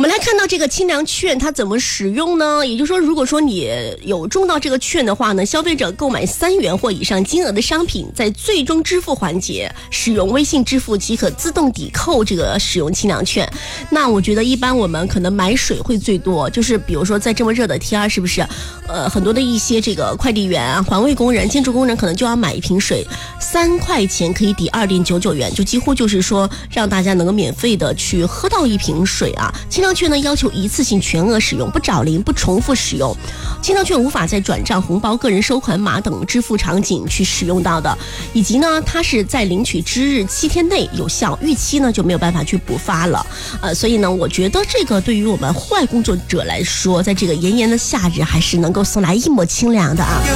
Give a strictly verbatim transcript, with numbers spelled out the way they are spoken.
们来看到这个清凉券它怎么使用呢？也就是说，如果说你有中到这个券的话呢，消费者购买三元或以上金额的商品，在最终支付环节使用微信支付即可自动抵扣这个使用清凉券。那我觉得一般我们可能买水会最多，就是比如说在这么热的天儿，是不是呃很多的一些这个快递员啊、环卫工人、建筑工人可能就要买一瓶水，三块钱可以抵二点九九元，就几乎就是说让大家能够免费的去喝到一瓶水啊。清凉券呢要求一次性全额使用，不找零，不重复使用。清凉券无法在转账、红包、个人收款码等支付场景去使用到的，以及呢它是在领取之日七天内有效，逾期呢就没有办法去补发了。呃，所以呢我觉得这个对于我们户外工作者来说，在这个炎炎的夏日还是能够送来一抹清凉的啊。